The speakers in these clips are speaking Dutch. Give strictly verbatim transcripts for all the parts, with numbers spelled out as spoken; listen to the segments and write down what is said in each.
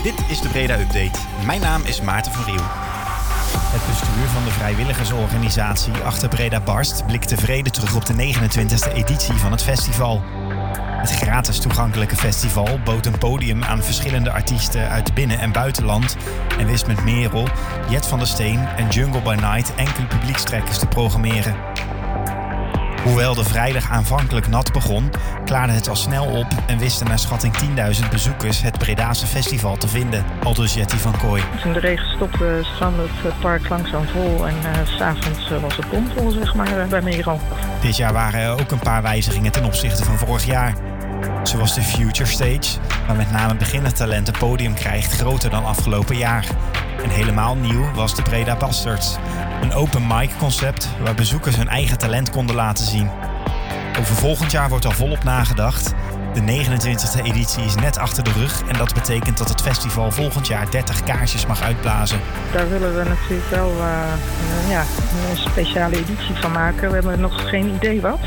Dit is de Breda Update. Mijn naam is Maarten van Riel. Het bestuur van de vrijwilligersorganisatie Achter Breda Barst blikt tevreden terug op de negenentwintigste editie van het festival. Het gratis toegankelijke festival bood een podium aan verschillende artiesten uit binnen- en buitenland en wist met Merel, Jet van der Steen en Jungle by Night enkele publiekstrekkers te programmeren. Hoewel de vrijdag aanvankelijk nat begon, klaarde het al snel op en wisten naar schatting tienduizend bezoekers het Bredaanse festival te vinden, aldus Jetty van Kooi. Toen de regen stopte, strandde het park langzaam vol en uh, 's avonds uh, was het bomvol, zeg maar, uh, bij Merel. Dit jaar waren er ook een paar wijzigingen ten opzichte van vorig jaar. Zoals de Future Stage, waar met name beginnertalent een podium krijgt groter dan afgelopen jaar. En helemaal nieuw was de Breda Bastards. Een open mic concept waar bezoekers hun eigen talent konden laten zien. Over volgend jaar wordt al volop nagedacht. De negenentwintigste editie is net achter de rug en dat betekent dat het festival volgend jaar dertig kaarsjes mag uitblazen. Daar willen we natuurlijk wel uh, uh, ja, een speciale editie van maken. We hebben nog geen idee wat.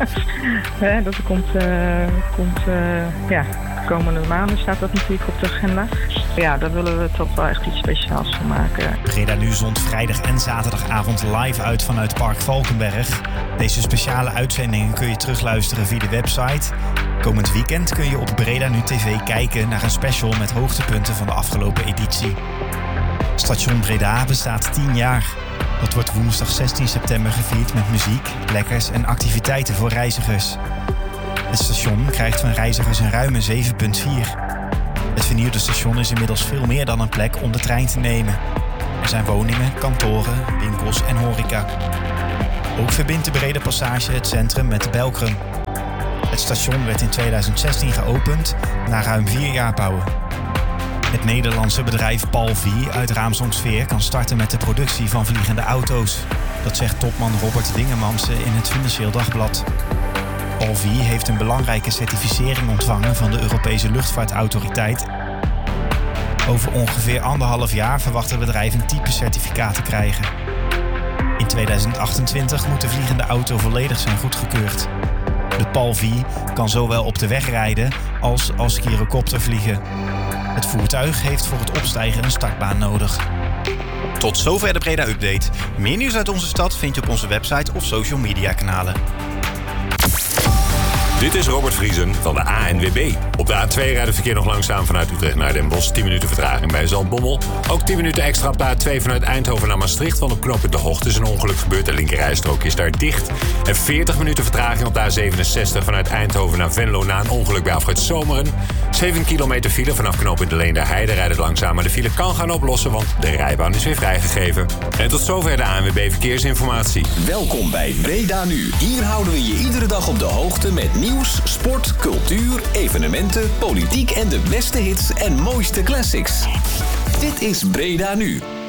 dat komt, uh, komt uh, ja, de komende maanden staat dat natuurlijk op de agenda. Ja, daar willen we toch wel echt iets speciaals van maken. Breda Nu zond vrijdag en zaterdagavond live uit vanuit Park Valkenberg. Deze speciale uitzendingen kun je terugluisteren via de website. Komend weekend kun je op Breda Nu T V kijken naar een special met hoogtepunten van de afgelopen editie. Station Breda bestaat tien jaar. Dat wordt woensdag zestien september gevierd met muziek, lekkers en activiteiten voor reizigers. Het station krijgt van reizigers een ruime zeven komma vier. Het vernieuwde station is inmiddels veel meer dan een plek om de trein te nemen. Er zijn woningen, kantoren, winkels en horeca. Ook verbindt de Breda Passage het centrum met de Belkrum. Het station werd in tweeduizend zestien geopend na ruim vier jaar bouwen. Het Nederlandse bedrijf Palvy uit Raamsdonksveer kan starten met de productie van vliegende auto's. Dat zegt topman Robert Dingemansen in het Financieel Dagblad. Palvy heeft een belangrijke certificering ontvangen van de Europese Luchtvaartautoriteit. Over ongeveer anderhalf jaar verwacht het bedrijf een typecertificaat te krijgen. In tweeduizend achtentwintig moet de vliegende auto volledig zijn goedgekeurd. De Palvy kan zowel op de weg rijden als als gyrocopter vliegen. Het voertuig heeft voor het opstijgen een startbaan nodig. Tot zover de Breda Update. Meer nieuws uit onze stad vind je op onze website of social media kanalen. Dit is Robert Vriesen van de A N W B. Op de A twee rijdt het verkeer nog langzaam vanuit Utrecht naar Den Bosch. tien minuten vertraging bij Zaltbommel. Ook tien minuten extra op de A twee vanuit Eindhoven naar Maastricht. Want op knooppunt De Hoogte is een ongeluk gebeurd. De linkerrijstrook is daar dicht. En veertig minuten vertraging op de A zevenenzestig vanuit Eindhoven naar Venlo na een ongeluk bij afrit Zomeren. zeven kilometer file vanaf knooppunt De Leende Heide rijdt het langzaam. Maar de file kan gaan oplossen, want de rijbaan is weer vrijgegeven. En tot zover de A N W B Verkeersinformatie. Welkom bij Breda Nu. Hier houden we je iedere dag op de hoogte met nieuws, sport, cultuur, evenementen, politiek en de beste hits en mooiste classics. Dit is Breda Nu.